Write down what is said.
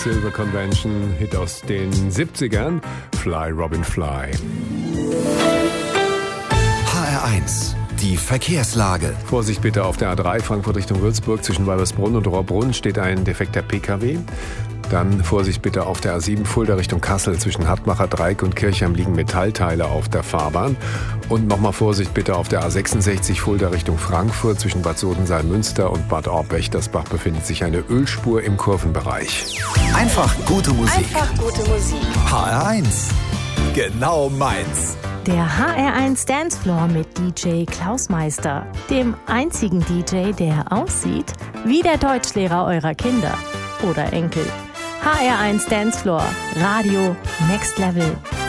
Silver Convention, Hit aus den 70ern, Fly Robin Fly. HR1, die Verkehrslage. Vorsicht bitte auf der A3 Frankfurt Richtung Würzburg. Zwischen Weibersbrunn und Rohrbrunn steht ein defekter PKW. Dann Vorsicht bitte auf der A7 Fulda Richtung Kassel. Zwischen Hartmacher Dreieck und Kirchheim liegen Metallteile auf der Fahrbahn. Und nochmal Vorsicht bitte auf der A66 Fulda Richtung Frankfurt. Zwischen Bad Sodensaal-Münster und Bad Orb-Wächtersbach befindet sich eine Ölspur im Kurvenbereich. Einfach gute Musik. Einfach gute Musik. HR1, genau meins. Der HR1 Dancefloor mit DJ Klaus Meister, dem einzigen DJ, der aussieht wie der Deutschlehrer eurer Kinder oder Enkel. HR1 Dancefloor, Radio Next Level.